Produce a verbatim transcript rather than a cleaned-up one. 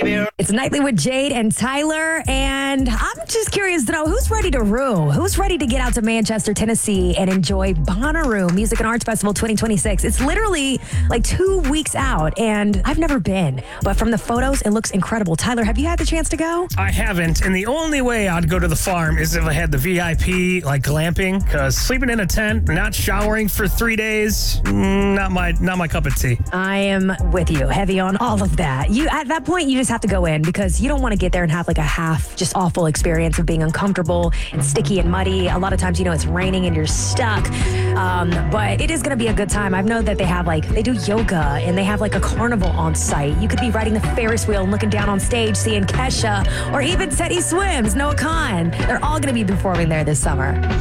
baby. It's Nightly with Jade and Tyler, and I'm just curious to know who's ready to rue? Who's ready to get out to Manchester, Tennessee and enjoy Bonnaroo Music and Arts Festival twenty twenty-six? It's literally like two weeks out, and I've never been, but from the photos, it looks incredible. Tyler, have you had the chance to go? I haven't, and the only way I'd go to the farm is if I had the V I P, like glamping, because sleeping in a tent, not showering for three days, mm, not my not my cup of tea. I am with you, heavy on all of that. You At that point, you just have to go in because you don't want to get there and have like a half, just awful experience of being uncomfortable and sticky and muddy. A lot of times, you know, it's raining and you're stuck, um, but it is going to be a good time. I know that they have like, they do yoga and they have like a carnival on site. You could be riding the Ferris wheel and looking down on stage, seeing Kesha or even Teddy Swims, Noah Khan. They're all going to be performing there this summer.